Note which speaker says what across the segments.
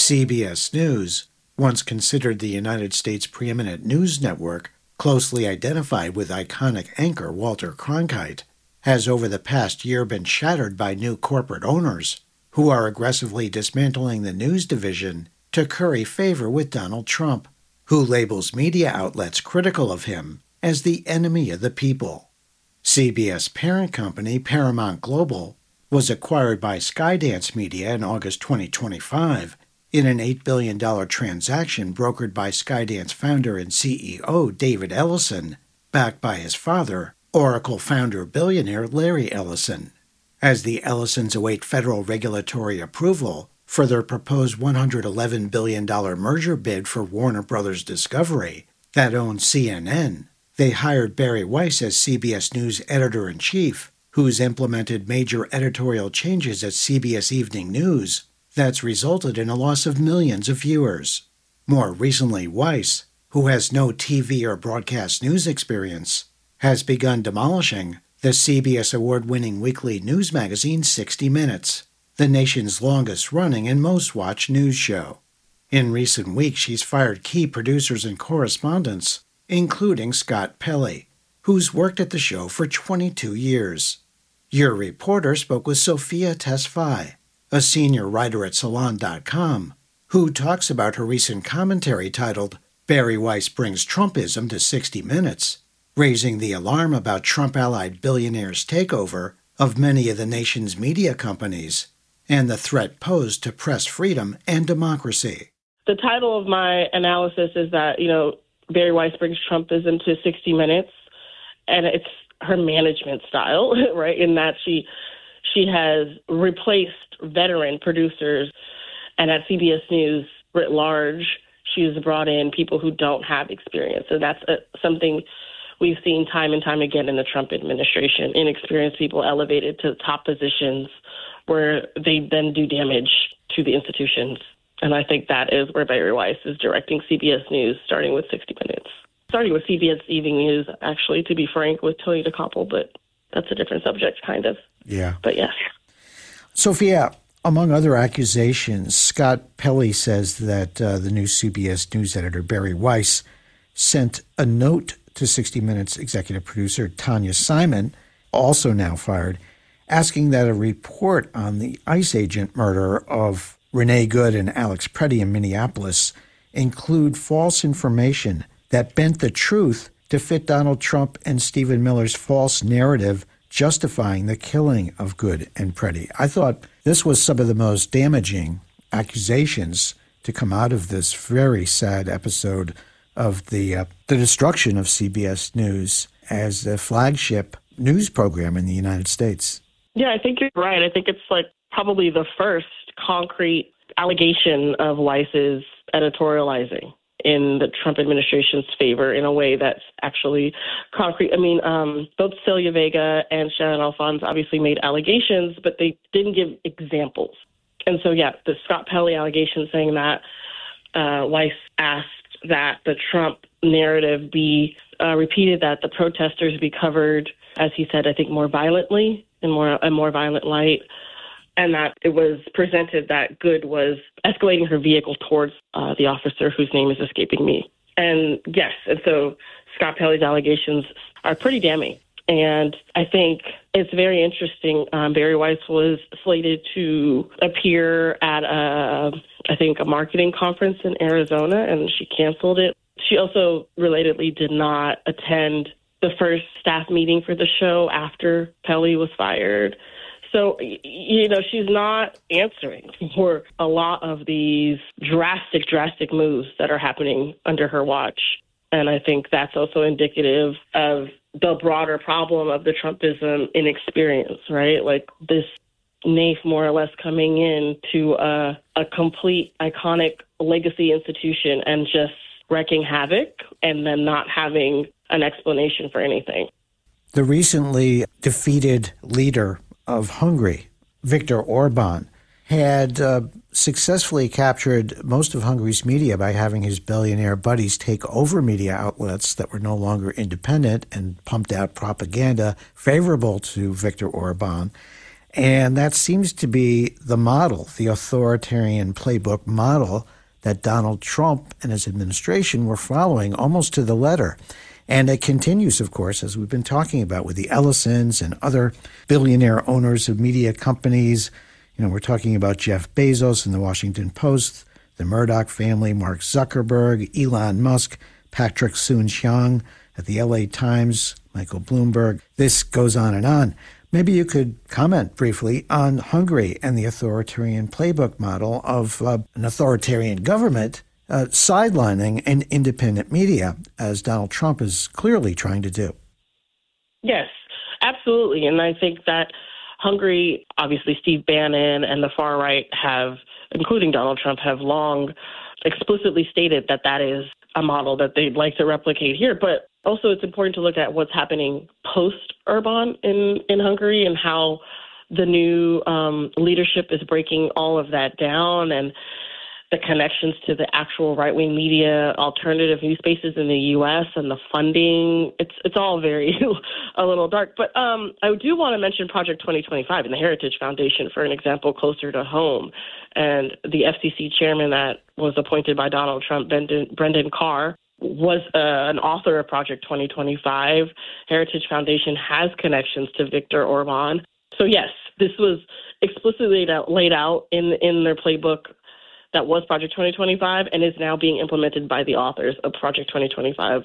Speaker 1: CBS News, once considered the United States' preeminent news network, closely identified with iconic anchor Walter Cronkite, has over the past year been shattered by new corporate owners who are aggressively dismantling the news division to curry favor with Donald Trump, who labels media outlets critical of him as the enemy of the people. CBS parent company Paramount Global was acquired by Skydance Media in August 2025 in an $8 billion transaction brokered by Skydance founder and CEO David Ellison, backed by his father, Oracle founder billionaire Larry Ellison. As the Ellisons await federal regulatory approval for their proposed $111 billion merger bid for Warner Bros. Discovery that owns CNN, they hired Bari Weiss as CBS News editor-in-chief, who's implemented major editorial changes at CBS Evening News that's resulted in a loss of millions of viewers. More recently, Weiss, who has no TV or broadcast news experience, has begun demolishing the CBS award-winning weekly news magazine 60 Minutes, the nation's longest-running and most-watched news show. In recent weeks, she's fired key producers and correspondents, including Scott Pelley, who's worked at the show for 22 years. Your reporter spoke with Sophia Tesfaye, a senior writer at Salon.com, who talks about her recent commentary titled, Bari Weiss Brings Trumpism to 60 Minutes, raising the alarm about Trump-allied billionaires' takeover of many of the nation's media companies and the threat posed to press freedom and democracy.
Speaker 2: The title of my analysis is that, Bari Weiss brings Trumpism to 60 Minutes, and it's her management style, right, in that she has replaced veteran producers, and at CBS News writ large, she's brought in people who don't have experience, and that's something we've seen time and time again in the Trump administration. Inexperienced people elevated to top positions where they then do damage to the institutions. And I think that is where Bari Weiss is directing CBS News, starting with 60 Minutes. Starting with CBS Evening News, actually, to be frank, with Tony DeCoppel, but that's a different subject, kind of.
Speaker 1: Yeah.
Speaker 2: But yes.
Speaker 1: Sophia, among other accusations, Scott Pelley says that the new CBS News editor, Bari Weiss, sent a note to 60 Minutes executive producer Tanya Simon, also now fired, asking that a report on the ICE agent murder of Renee Good and Alex Preddy in Minneapolis include false information that bent the truth to fit Donald Trump and Stephen Miller's false narrative justifying the killing of Good and Preddy. I thought this was some of the most damaging accusations to come out of this very sad episode of the destruction of CBS News as the flagship news program in the United States.
Speaker 2: Yeah, I think you're right. I think it's probably the first concrete allegation of Weiss's editorializing in the Trump administration's favor in a way that's actually concrete. I mean, both Celia Vega and Shannon Alphonse obviously made allegations, but they didn't give examples. And so, yeah, the Scott Pelley allegation saying that Weiss asked that the Trump narrative be repeated, that the protesters be covered, as he said, I think more violently, in a more violent light, and that it was presented that Good was escalating her vehicle towards the officer whose name is escaping me. And yes, and so Scott Pelley's allegations are pretty damning. And I think it's very interesting. Bari Weiss was slated to appear at a marketing conference in Arizona, and she canceled it. She also relatedly did not attend the first staff meeting for the show after Pelley was fired. So, she's not answering for a lot of these drastic moves that are happening under her watch. And I think that's also indicative of the broader problem of the Trumpism inexperience, right? Like this NAIF more or less coming in to a complete iconic legacy institution and just wreaking havoc and then not having an explanation for anything.
Speaker 1: The recently defeated leader of Hungary, Viktor Orban, had successfully captured most of Hungary's media by having his billionaire buddies take over media outlets that were no longer independent and pumped out propaganda favorable to Viktor Orban. And that seems to be the model, the authoritarian playbook model that Donald Trump and his administration were following almost to the letter. And it continues, of course, as we've been talking about with the Ellisons and other billionaire owners of media companies. You know, we're talking about Jeff Bezos and the Washington Post, the Murdoch family, Mark Zuckerberg, Elon Musk, Patrick Soon-Shiong at the LA Times, Michael Bloomberg. This goes on and on. Maybe you could comment briefly on Hungary and the authoritarian playbook model of an authoritarian government sidelining an independent media, as Donald Trump is clearly trying to do.
Speaker 2: Yes, absolutely. And I think that Hungary, obviously Steve Bannon and the far right have, including Donald Trump, have long explicitly stated that that is a model that they'd like to replicate here. But also it's important to look at what's happening post-Orban in Hungary and how the new leadership is breaking all of that down, and the connections to the actual right-wing media, alternative news spaces in the U.S., and the funding. It's all very a little dark. But I do want to mention Project 2025 and the Heritage Foundation for an example closer to home. And the FCC chairman that was appointed by Donald Trump, Brendan Carr, was an author of Project 2025. Heritage Foundation has connections to Viktor Orban. So yes, this was explicitly laid out in their playbook that was Project 2025 and is now being implemented by the authors of Project 2025.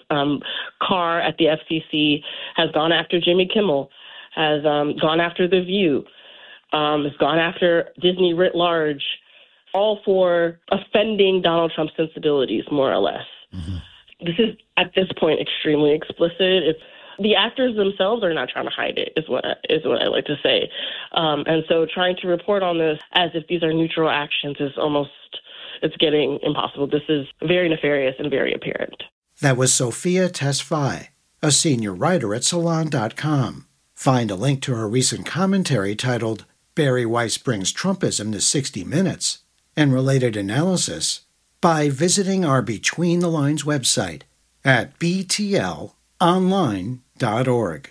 Speaker 2: Carr at the FCC has gone after Jimmy Kimmel, has gone after The View, has gone after Disney writ large, all for offending Donald Trump's sensibilities, more or less. Mm-hmm. This is, at this point, extremely explicit. The actors themselves are not trying to hide it, is what I like to say. And so trying to report on this as if these are neutral actions is it's getting impossible. This is very nefarious and very apparent.
Speaker 1: That was Sophia Tesfaye, a senior writer at Salon.com. Find a link to her recent commentary titled Bari Weiss Brings Trumpism to 60 Minutes and related analysis by visiting our Between the Lines website at btlonline.org.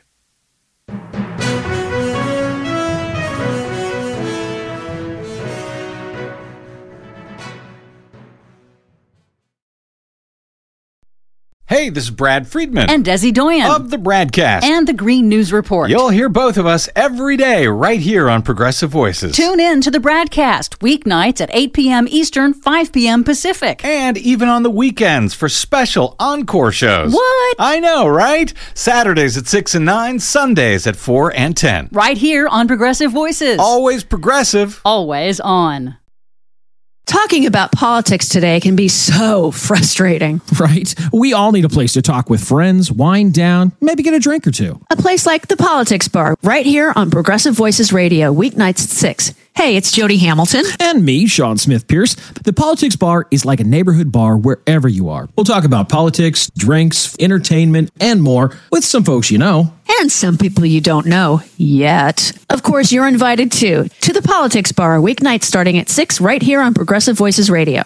Speaker 3: Hey, this is Brad Friedman.
Speaker 4: And Desi Doyen.
Speaker 3: Of the BradCast.
Speaker 4: And the Green News Report.
Speaker 3: You'll hear both of us every day right here on Progressive Voices.
Speaker 4: Tune in to the BradCast, weeknights at 8 p.m. Eastern, 5 p.m. Pacific.
Speaker 3: And even on the weekends for special encore shows.
Speaker 4: What?
Speaker 3: I know, right? Saturdays at 6 and 9, Sundays at 4 and 10.
Speaker 4: Right here on Progressive Voices.
Speaker 3: Always progressive.
Speaker 4: Always on.
Speaker 5: Talking about politics today can be so frustrating.
Speaker 6: Right? We all need a place to talk with friends, wind down, maybe get a drink or two.
Speaker 5: A place like the Politics Bar, right here on Progressive Voices Radio, weeknights at 6. Hey, it's Jody Hamilton.
Speaker 6: And me, Sean Smith-Pierce. The Politics Bar is like a neighborhood bar wherever you are. We'll talk about politics, drinks, entertainment, and more with some folks you know.
Speaker 5: And some people you don't know yet. Of course, you're invited too to the Politics Bar, weeknights starting at 6 right here on Progressive Voices Radio.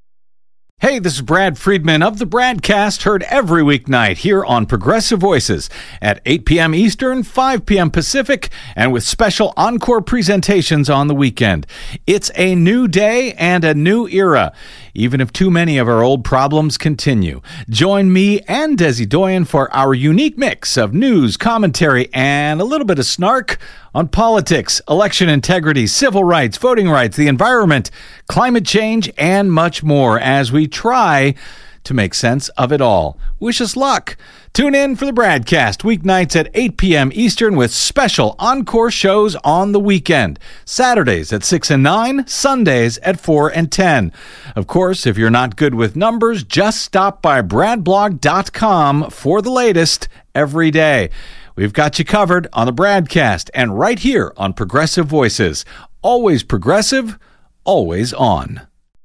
Speaker 3: Hey, this is Brad Friedman of the BradCast, heard every weeknight here on Progressive Voices at 8 p.m. Eastern, 5 p.m. Pacific, and with special encore presentations on the weekend. It's a new day and a new era, even if too many of our old problems continue. Join me and Desi Doyen for our unique mix of news, commentary, and a little bit of snark on politics, election integrity, civil rights, voting rights, the environment, climate change, and much more as we try to make sense of it all. Wish us luck. Tune in for the BradCast weeknights at 8 p.m. Eastern with special encore shows on the weekend. Saturdays at 6 and 9, Sundays at 4 and 10. Of course, if you're not good with numbers, just stop by bradblog.com for the latest every day. We've got you covered on the BradCast and right here on Progressive Voices. Always progressive, always on.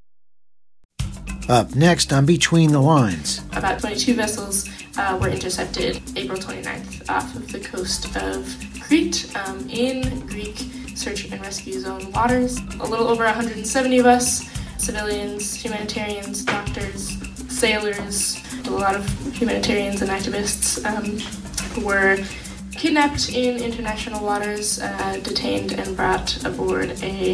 Speaker 1: Up next on Between the Lines.
Speaker 7: About 22 vessels were intercepted April 29th off of the coast of Crete in Greek search and rescue zone waters. A little over 170 of us, civilians, humanitarians, doctors, sailors, a lot of humanitarians and activists were kidnapped in international waters, detained and brought aboard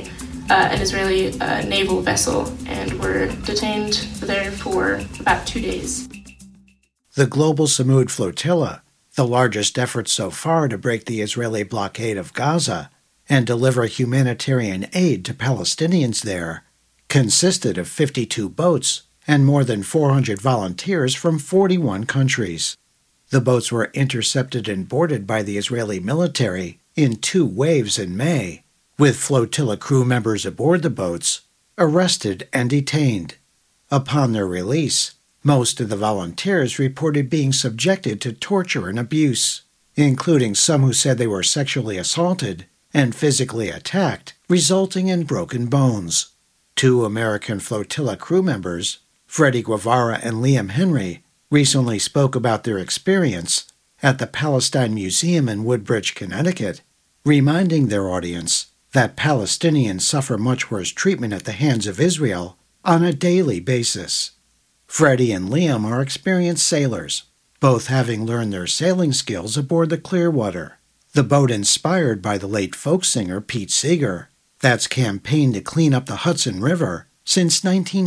Speaker 7: an Israeli naval vessel, and were detained there for about 2 days.
Speaker 1: The Global Samud Flotilla, the largest effort so far to break the Israeli blockade of Gaza and deliver humanitarian aid to Palestinians there, consisted of 52 boats and more than 400 volunteers from 41 countries. The boats were intercepted and boarded by the Israeli military in 2 waves in May, with flotilla crew members aboard the boats arrested and detained. Upon their release, most of the volunteers reported being subjected to torture and abuse, including some who said they were sexually assaulted and physically attacked, resulting in broken bones. 2 American flotilla crew members, Freddie Guevara and Liam Henry, recently spoke about their experience at the Palestine Museum in Woodbridge, Connecticut, reminding their audience that Palestinians suffer much worse treatment at the hands of Israel on a daily basis. Freddie and Liam are experienced sailors, both having learned their sailing skills aboard the Clearwater, the boat inspired by the late folk singer Pete Seeger, that's campaigned to clean up the Hudson River since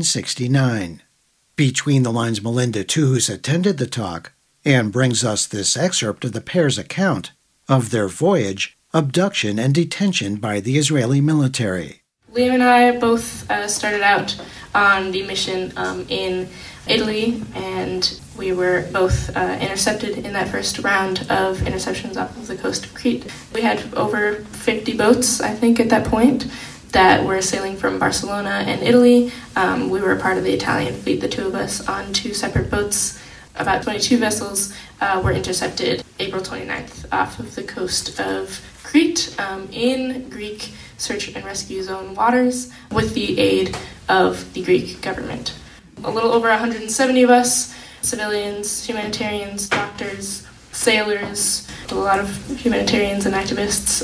Speaker 1: 1969. Between the Lines Melinda Tuhus attended the talk and brings us this excerpt of the pair's account of their voyage, abduction, and detention by the Israeli military.
Speaker 7: Liam and I both started out on the mission in Italy, and we were both intercepted in that first round of interceptions off of the coast of Crete. We had over 50 boats, I think, at that point, that were sailing from Barcelona and Italy. We were a part of the Italian fleet, the 2 of us, on 2 separate boats. About 22 vessels were intercepted April 29th off of the coast of Crete in Greek search and rescue zone waters with the aid of the Greek government. A little over 170 of us, civilians, humanitarians, doctors, sailors, a lot of humanitarians and activists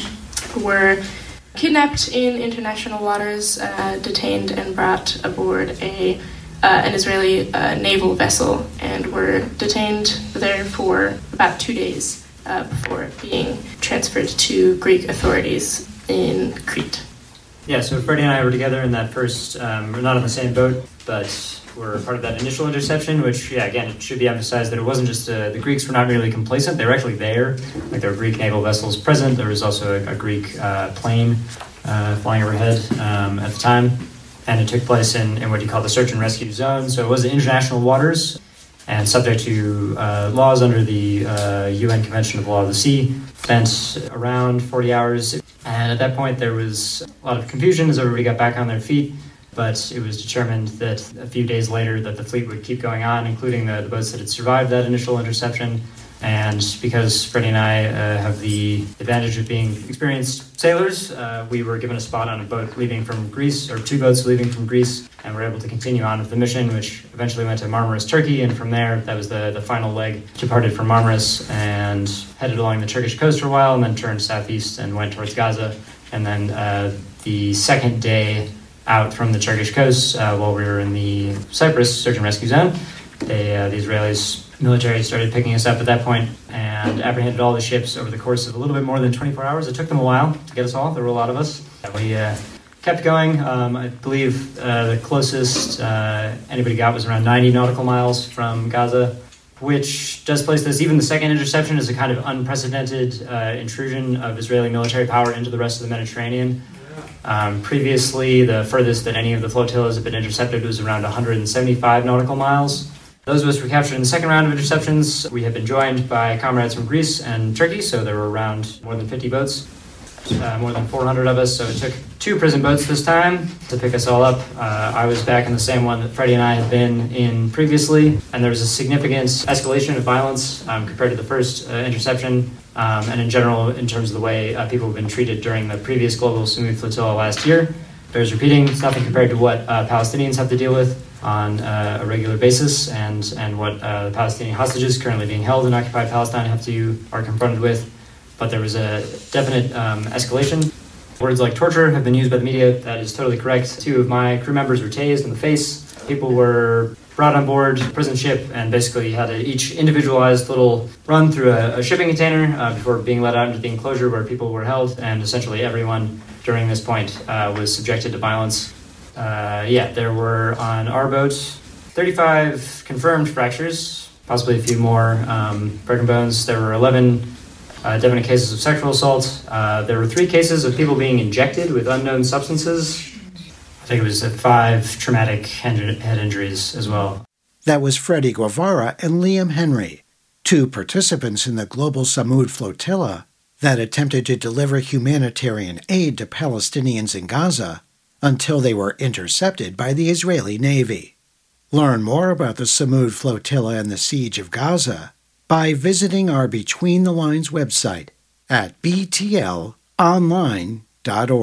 Speaker 7: were kidnapped in international waters, detained and brought aboard an Israeli naval vessel, and were detained there for about 2 days before being transferred to Greek authorities in Crete.
Speaker 8: Yeah, so Freddie and I were together in that first, we're not on the same boat, but we're part of that initial interception, which, yeah, again, it should be emphasized that it wasn't just, the Greeks were not merely complacent, they were actually there. Like, there were Greek naval vessels present, there was also a Greek plane flying overhead at the time, and it took place in what you call the search and rescue zone. So it was in international waters and subject to laws under the UN Convention of the Law of the Sea. Spent around 40 hours, and at that point there was a lot of confusion as everybody got back on their feet, but it was determined that a few days later that the fleet would keep going on, including the boats that had survived that initial interception. And because Freddie and I have the advantage of being experienced sailors, we were given a spot on a boat leaving from Greece, or 2 boats leaving from Greece, and were able to continue on with the mission, which eventually went to Marmaris, Turkey, and from there, that was the final leg, departed from Marmaris and headed along the Turkish coast for a while, and then turned southeast and went towards Gaza. And then the second day out from the Turkish coast, while we were in the Cyprus search and rescue zone, the Israelis military started picking us up at that point and apprehended all the ships over the course of a little bit more than 24 hours. It took them a while to get us all. There were a lot of us. We kept going. I believe the closest anybody got was around 90 nautical miles from Gaza, which does place this, even the second interception, as a kind of unprecedented intrusion of Israeli military power into the rest of the Mediterranean. Previously, the furthest that any of the flotillas had been intercepted was around 175 nautical miles. Those of us were captured in the second round of interceptions. We had been joined by comrades from Greece and Turkey, so there were around more than 50 boats, more than 400 of us, so it took 2 prison boats this time to pick us all up. I was back in the same one that Freddie and I had been in previously, and there was a significant escalation of violence compared to the first interception, and in general, in terms of the way people have been treated during the previous Global Samud Flotilla last year. Bears repeating, it's nothing compared to what Palestinians have to deal with on a regular basis, and what the Palestinian hostages currently being held in occupied Palestine are confronted with. But there was a definite escalation. Words like torture have been used by the media. That is totally correct. 2 of my crew members were tased in the face. People were brought on board a prison ship and basically had each individualized little run through a shipping container before being let out into the enclosure where people were held. And essentially everyone during this point was subjected to violence. There were on our boat 35 confirmed fractures, possibly a few more broken bones. There were 11 definite cases of sexual assault. There were 3 cases of people being injected with unknown substances. I think it was 5 traumatic head injuries as well.
Speaker 1: That was Freddie Guevara and Liam Henry, 2 participants in the Global Samud Flotilla that attempted to deliver humanitarian aid to Palestinians in Gaza until they were intercepted by the Israeli Navy. Learn more about the Samud Flotilla and the Siege of Gaza by visiting our Between the Lines website at btlonline.org.